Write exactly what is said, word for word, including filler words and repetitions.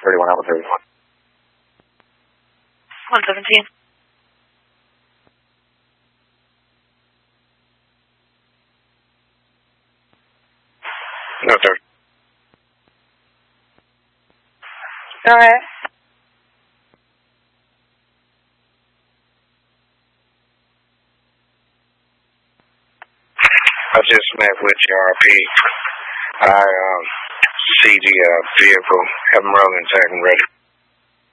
thirty-one, Alpha thirty-one. one seventeen. No, sir. Go ahead. I just met with your R P. I um, see the uh, vehicle, have them rolling, tag and ready.